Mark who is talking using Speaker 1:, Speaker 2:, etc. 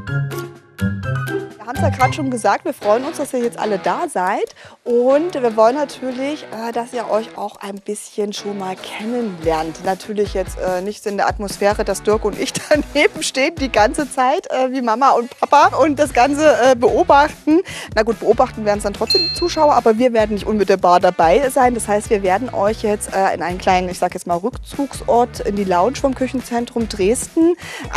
Speaker 1: Wir haben es ja gerade schon gesagt, wir freuen uns, dass ihr jetzt alle da seid. Und wir wollen natürlich, dass ihr euch auch ein bisschen schon mal kennenlernt. Natürlich jetzt nicht in der Atmosphäre, dass Dirk und ich daneben stehen die ganze Zeit, wie Mama und Papa, und das Ganze beobachten. Na gut, beobachten werden es dann trotzdem die Zuschauer, aber wir werden nicht unmittelbar dabei sein. Das heißt, wir werden euch jetzt in einen kleinen, ich sage jetzt mal Rückzugsort in die Lounge vom Küchenzentrum Dresden